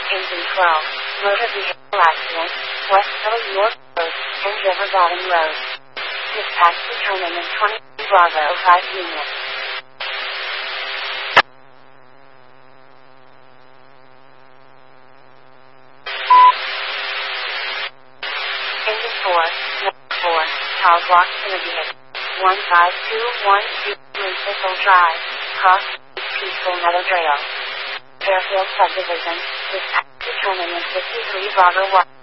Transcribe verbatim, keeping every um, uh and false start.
Engine twelve, motor vehicle accident, West Philly York Road, and River Bottom Road. Dispatch determined in twenty Bravo five units. Engine four, number four, Tall Block Intermediate, one five two one two Blue Thistle Drive, Cross Peaceful Meadow Trail. Fairfield Subdivision, dispatch determined in fifty-three Bravo one.